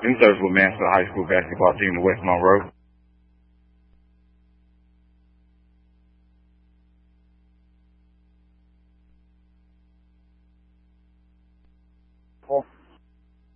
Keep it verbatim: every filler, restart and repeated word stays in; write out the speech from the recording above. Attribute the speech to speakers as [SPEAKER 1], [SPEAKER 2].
[SPEAKER 1] in Thursville, Mansfield High School basketball team to West Monroe.
[SPEAKER 2] Cool.